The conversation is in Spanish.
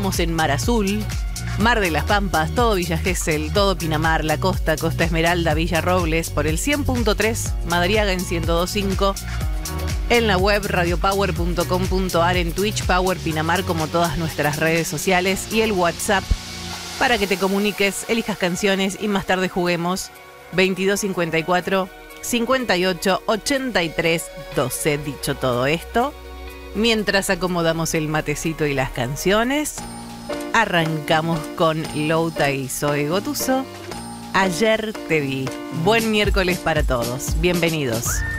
Estamos en Mar Azul, Mar de las Pampas, todo Villa Gesell, todo Pinamar, La Costa, Costa Esmeralda, Villa Robles, por el 100.3, Madariaga en 102.5, en la web radiopower.com.ar, en Twitch, Power Pinamar, como todas nuestras redes sociales, y el WhatsApp para que te comuniques, elijas canciones y más tarde juguemos. 2254 58 83 12. Dicho todo esto, mientras acomodamos el matecito y las canciones, arrancamos con Louta y Zoe Gotuso. Ayer te vi. Buen miércoles para todos. Bienvenidos.